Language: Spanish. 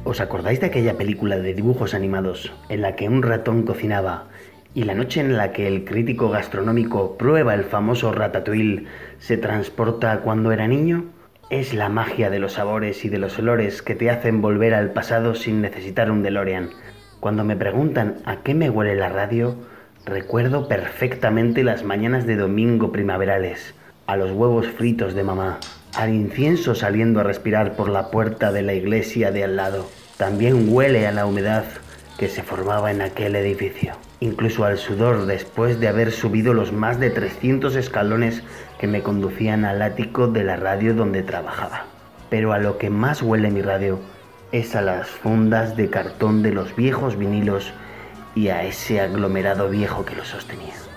¿Os acordáis de aquella película de dibujos animados en la que un ratón cocinaba y la noche en la que el crítico gastronómico prueba el famoso ratatouille se transporta a cuando era niño? Es la magia de los sabores y de los olores que te hacen volver al pasado sin necesitar un DeLorean. Cuando me preguntan a qué me huele la radio, recuerdo perfectamente las mañanas de domingo primaverales, a los huevos fritos de mamá, al incienso saliendo a respirar por la puerta de la iglesia de al lado. También huele a la humedad que se formaba en aquel edificio, incluso al sudor después de haber subido los más de 300 escalones que me conducían al ático de la radio donde trabajaba. Pero a lo que más huele mi radio es a las fundas de cartón de los viejos vinilos y a ese aglomerado viejo que lo sostenía.